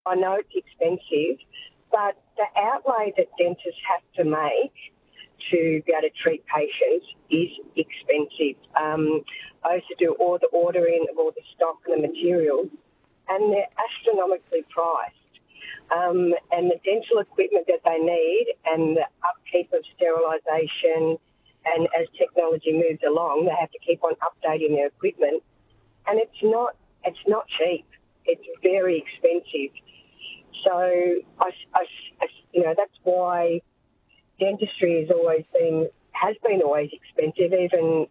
I know it's expensive, but the outlay that dentists have to make to be able to treat patients is expensive. I used to do all the ordering of all the stock and the materials, and they're astronomically priced. And the dental equipment that they need and the upkeep of sterilisation, and as technology moves along, they have to keep on updating their equipment. And it's not cheap. It's very expensive. So, that's why dentistry has been always expensive. Even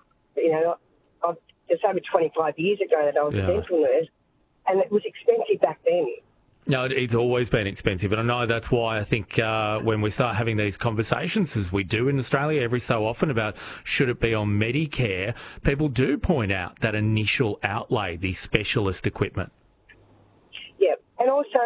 just over 25 years ago that I was a dental nurse, and it was expensive back then. No, it's always been expensive, and I know that's why I think when we start having these conversations, as we do in Australia every so often, about should it be on Medicare, people do point out that initial outlay, the specialist equipment. Yeah, and also,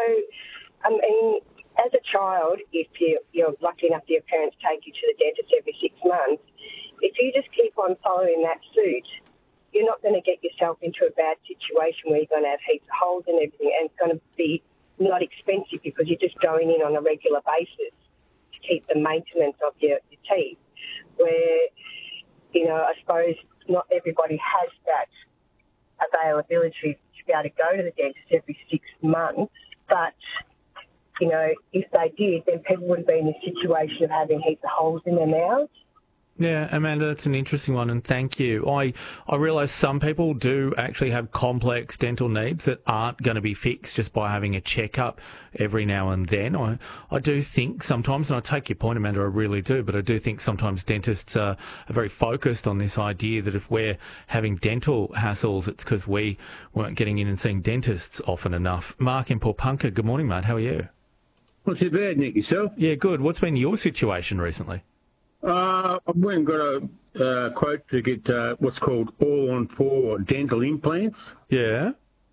as a child, if you're lucky enough that your parents take you to the dentist every 6 months, if you just keep on following that suit, you're not going to get yourself into a bad situation where you're going to have heaps of holes and everything, and it's going to be not expensive because you're just going in on a regular basis to keep the maintenance of your teeth. Where, I suppose not everybody has that availability to be able to go to the dentist every 6 months, but if they did, then people wouldn't be in the situation of having heaps of holes in their mouths. Yeah, Amanda, that's an interesting one, and thank you. I realise some people do actually have complex dental needs that aren't going to be fixed just by having a checkup every now and then. I do think sometimes, and I take your point, Amanda, I really do, but I do think sometimes dentists are very focused on this idea that if we're having dental hassles, it's because we weren't getting in and seeing dentists often enough. Mark in Pawnpukka, good morning, mate. How are you? Not too bad, Nick. Yourself? Yeah, good. What's been your situation recently? I went and got a quote to get what's called all-on-4 dental implants. Yeah.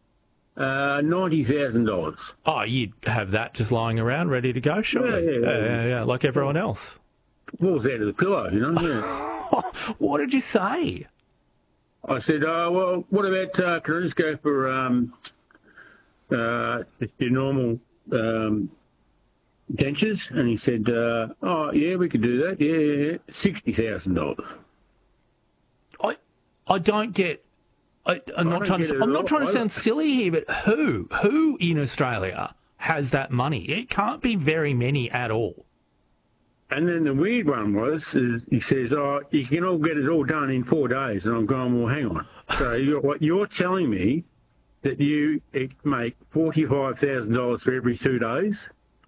$90,000. Oh, you'd have that just lying around ready to go, surely? Yeah, like everyone else. Falls out of the pillow, Yeah. What did you say? I said, well, what about, can I just go for just your normal dentures? And he said, yeah, we could do that. Yeah. $60,000. I don't get. I'm not trying to sound silly here, but who in Australia has that money? It can't be very many at all. And then the weird one is he says, you can all get it all done in 4 days. And I'm going, well, hang on. So you're telling me that you make $45,000 for every 2 days?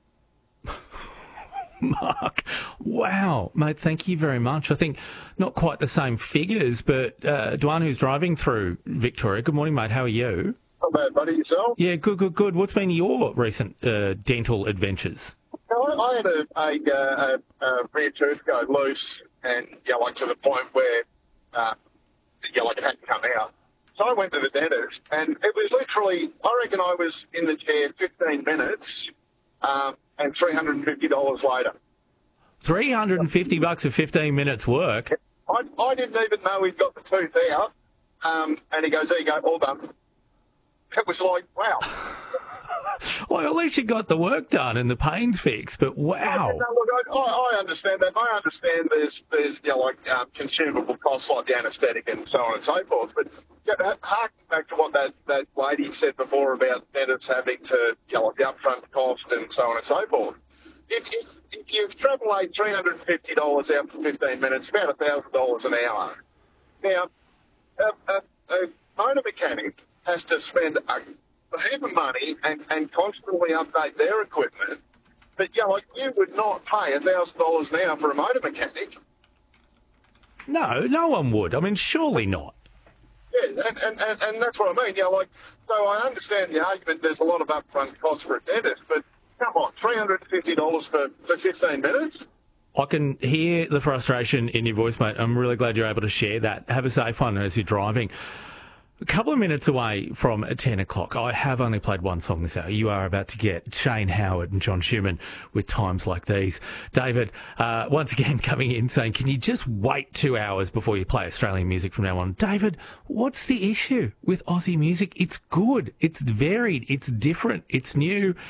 Mark, wow, mate, thank you very much. I think not quite the same figures, but Dwan, who's driving through Victoria, good morning, mate, how are you? Not bad, buddy, yourself? Yeah, good. What's been your recent dental adventures? I had a rear tooth go loose and, to the point where, it hadn't come out. So I went to the dentist, and it was literally, I reckon I was in the chair 15 minutes, and $350 later. $350 for 15 minutes work? I didn't even know he'd got the tooth out, and he goes, there you go, all done. It was like, wow. Well, at least you got the work done and the pain's fixed, but wow. No, look, I understand that. I understand there's consumable costs like the anaesthetic and so on and so forth, but harking back to what that lady said before about dentists having to, the upfront cost and so on and so forth. If you've extrapolate $350 out for 15 minutes, about $1,000 an hour. Now, a motor mechanic has to spend a heap of money and constantly update their equipment. But, you would not pay $1,000 an hour for a motor mechanic. No one would. I mean, surely not. Yeah, and that's what I mean. So I understand the argument there's a lot of upfront costs for a dentist, but come on, $350 for 15 minutes? I can hear the frustration in your voice, mate. I'm really glad you're able to share that. Have a safe one as you're driving. A couple of minutes away from 10 o'clock. I have only played one song this hour. You are about to get Shane Howard and John Schumann with Times Like These. David, once again coming in saying, can you just wait 2 hours before you play Australian music from now on? David, what's the issue with Aussie music? It's good. It's varied. It's different. It's new.